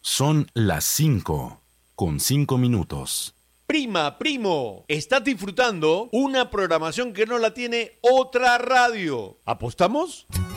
Son las 5:05. Prima, primo, estás disfrutando una programación que no la tiene otra radio. ¿Apostamos?